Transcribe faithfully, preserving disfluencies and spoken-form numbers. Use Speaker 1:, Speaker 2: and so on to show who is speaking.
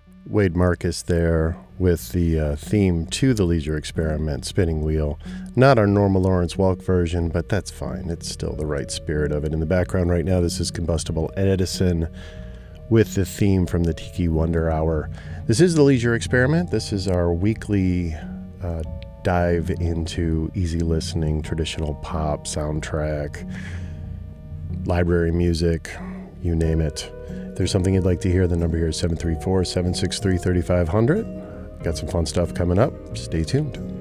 Speaker 1: Wade Marcus there with the uh, theme to the Leisure Experiment, Spinning Wheel. Not our normal Lawrence Welk version, but that's fine. It's still the right spirit of it. In the background right now, this is Combustible Edison with the theme from the Tiki Wonder Hour. This is the Leisure Experiment. This is our weekly uh, dive into easy listening, traditional pop, soundtrack, library music, you name it. If there's something you'd like to hear, the number here is seven three four, seven six three, three five zero zero. Got some fun stuff coming up. Stay tuned.